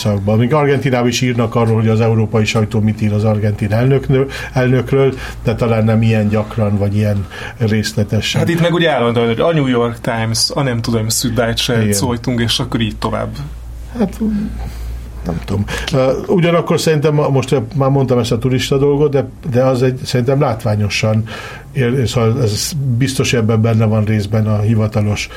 időszakban. Még Argentinában is írnak arról, hogy az európai sajtó mit ír az argentin elnökről, de talán nem ilyen gyakran, vagy ilyen részletesen. Hát itt meg ugye állandóan, hogy a New York Times, a nem tudom, Süddeutsche Zeitung, és akkor így tovább. Hát nem tudom. Ugyanakkor szerintem, most már mondtam ezt a turista dolgot, de az szerintem látványosan, szóval ez biztos ebben benne van részben a hivatalos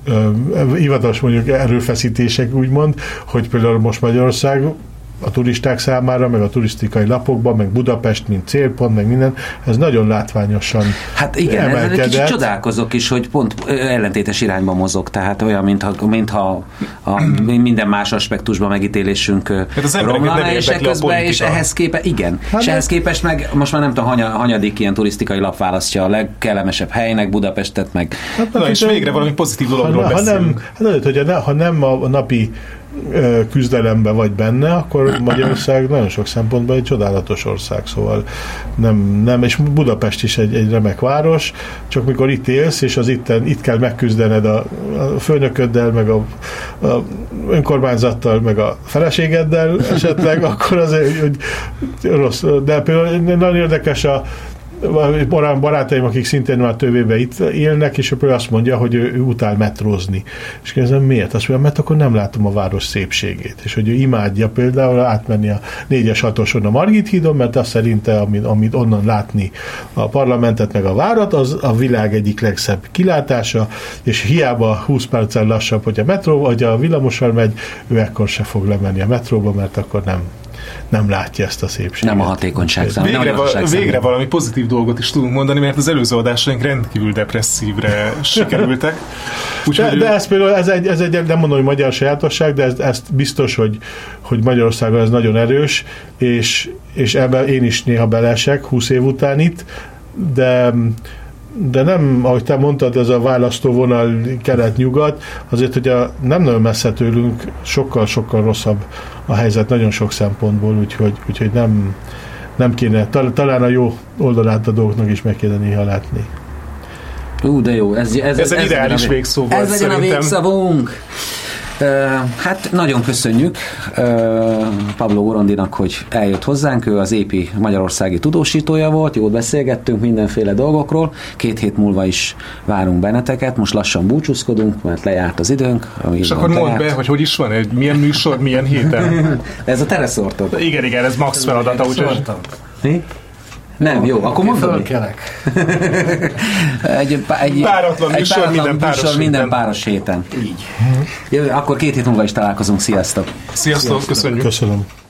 mondjuk erőfeszítések, úgymond, hogy például most Magyarország a turisták számára, meg a turisztikai lapokban, meg Budapest, mint célpont, meg minden, ez nagyon látványosan hát igen, emelkedett. Ezzel kicsit csodálkozok is, hogy pont ellentétes irányba mozog, tehát olyan, mintha minden más aspektusban megítélésünk romlana, és közben, és ehhez képest, igen, és ehhez képest meg most már nem tudom, hanyadik ilyen turisztikai lap választja a legkellemesebb helynek Budapestet, meg. Hát, és végre valami pozitív dologról beszélünk. Ha nem a napi küzdelembe vagy benne, akkor Magyarország nagyon sok szempontból egy csodálatos ország, szóval nem, és Budapest is egy remek város, csak mikor itt élsz, és itt kell megküzdened a főnököddel, meg a önkormányzattal, meg a feleségeddel esetleg, akkor azért, hogy rossz. De például nagyon érdekes barátaim, akik szintén már tövébe itt élnek, és ő azt mondja, hogy ő utál metrózni. És kérdezem, miért? Azt mondja, mert akkor nem látom a város szépségét. És hogy ő imádja például átmenni a 4-es 6-oson a Margit hídon, mert azt szerinte, amit onnan látni a parlamentet meg a várat, az a világ egyik legszebb kilátása, és hiába 20 perccel lassabb, hogy a metró, vagy a villamossal megy, ő ekkor se fog lemenni a metróba, mert akkor nem látja ezt a szépséget. Nem a hatékonyság Végre valami pozitív dolgot is tudunk mondani, mert az előző adásaink rendkívül depresszívre sikerültek. De ez például, ez egy nem mondom, hogy magyar sajátosság, de ezt biztos, hogy Magyarországon ez nagyon erős, és ebben én is néha beleesek 20 év után itt, de nem, ahogy te mondtad, ez a választóvonal kelet-nyugat, azért, hogy nem nagyon messze tőlünk sokkal-sokkal rosszabb a helyzet nagyon sok szempontból, úgyhogy nem kéne, talán a jó oldalát a dolgoknak is meg kéne néha látni. De jó, ez egy ideális végszó volt. Ez legyen a végszavunk! Hát nagyon köszönjük Pablo Urondinak, hogy eljött hozzánk, ő az EPI magyarországi tudósítója volt, jól beszélgettünk mindenféle dolgokról, 2 hét múlva is várunk benneteket, most lassan búcsúzkodunk, mert lejárt az időnk. És akkor mondd be, hogy is van, milyen műsor, milyen héten? Ez a te reszortod. Igen, ez max feladata, úgyhogy... Nem, jó, akkor mondom. egy páratlan műsor minden páros héten. Így. Jó, akkor 2 hét múlva is találkozunk. Sziasztok! Sziasztok, köszönjük! Köszönöm.